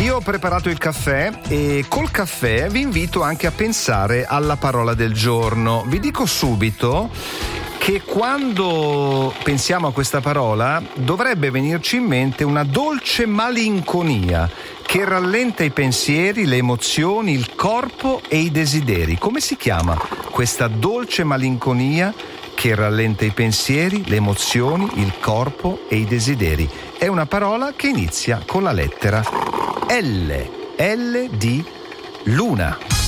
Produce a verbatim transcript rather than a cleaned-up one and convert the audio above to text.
Io ho preparato il caffè e col caffè vi invito anche a pensare alla parola del giorno. Vi dico subito che quando pensiamo a questa parola dovrebbe venirci in mente una dolce malinconia che rallenta i pensieri, le emozioni, il corpo e i desideri. Come si chiama questa dolce malinconia che rallenta i pensieri, le emozioni, il corpo e i desideri? È una parola che inizia con la lettera L, L di Luna.